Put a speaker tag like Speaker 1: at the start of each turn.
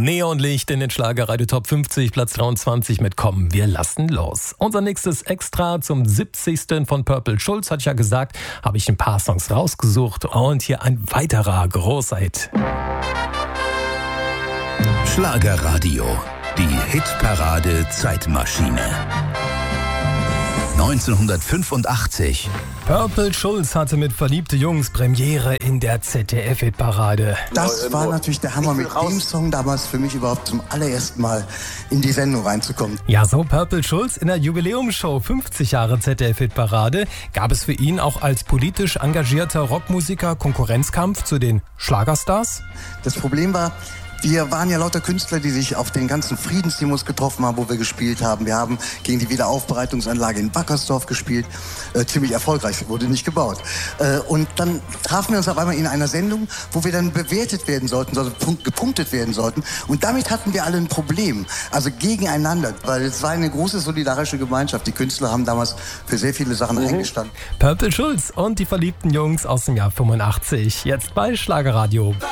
Speaker 1: Neonlicht in den Schlagerradio Top 50, Platz 23 mit Komm, wir lassen los. Unser nächstes Extra zum 70. von Purple Schulz, hatte ich ja gesagt, habe ich ein paar Songs rausgesucht und hier ein weiterer großer Hit.
Speaker 2: Schlagerradio, die Hitparade Zeitmaschine. 1985.
Speaker 1: Purple Schulz hatte mit Verliebte Jungs Premiere in der ZDF-Hitparade.
Speaker 3: Das war natürlich der Hammer, mit dem Song damals für mich überhaupt zum allerersten Mal in die Sendung reinzukommen.
Speaker 1: Ja, so Purple Schulz in der Jubiläumsshow 50 Jahre ZDF-Hitparade gab es für ihn auch als politisch engagierter Rockmusiker Konkurrenzkampf zu den Schlagerstars.
Speaker 3: Das Problem war, wir waren ja lauter Künstler, die sich auf den ganzen Friedensdemos getroffen haben, wo wir gespielt haben. Wir haben gegen die Wiederaufbereitungsanlage in Wackersdorf gespielt. Ziemlich erfolgreich, wurde nicht gebaut. Und dann trafen wir uns auf einmal in einer Sendung, wo wir dann bewertet werden sollten, also gepunktet werden sollten. Und damit hatten wir alle ein Problem, also gegeneinander, weil es war eine große solidarische Gemeinschaft. Die Künstler haben damals für sehr viele Sachen eingestanden.
Speaker 1: Purple Schulz und die Verliebten Jungs aus dem Jahr 85, jetzt bei Schlagerradio.